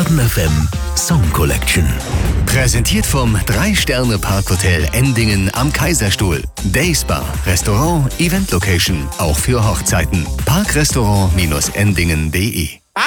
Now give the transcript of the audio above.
Baden FM Song Collection. Präsentiert vom 3-Sterne-Parkhotel Endingen am Kaiserstuhl. Dayspa, Restaurant, Event Location, auch für Hochzeiten. Parkrestaurant-endingen.de